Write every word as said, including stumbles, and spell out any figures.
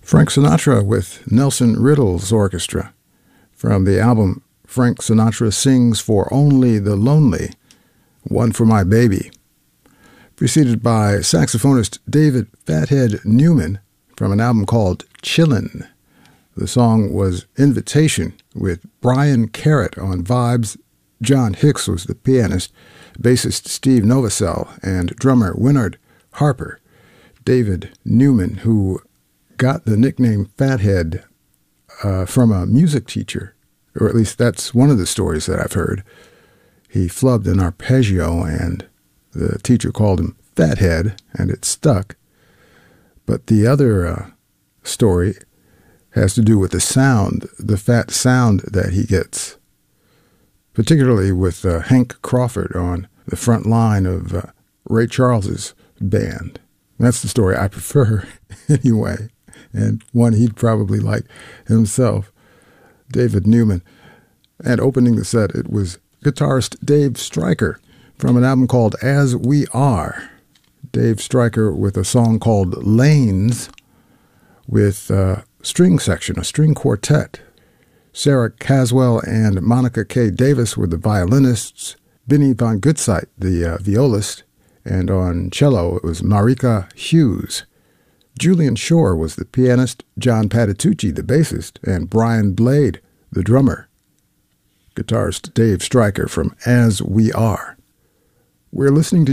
Frank Sinatra with Nelson Riddle's orchestra from the album Frank Sinatra Sings for Only the Lonely, One for My Baby, preceded by saxophonist David Fathead Newman from an album called Chillin'. The song was Invitation with Brian Carrot on vibes. John Hicks was the pianist, bassist Steve Novosel, and drummer Winard Harper. David Newman, who got the nickname Fathead uh, from a music teacher, or at least that's one of the stories that I've heard. He flubbed an arpeggio and the teacher called him Fathead, and it stuck. But the other uh, story has to do with the sound, the fat sound that he gets, particularly with uh, Hank Crawford on the front line of uh, Ray Charles's band. That's the story I prefer anyway, and one he'd probably like himself, David Newman. And opening the set, it was guitarist Dave Stryker from an album called As We Are. Dave Stryker with a song called Lanes with a string section, a string quartet. Sarah Caswell and Monica K. Davis were the violinists, Benny von Gutzeit, the uh, violist, and on cello it was Marika Hughes. Julian Shore was the pianist, John Patitucci the bassist, and Brian Blade the drummer. Guitarist Dave Stryker from As We Are. We're listening to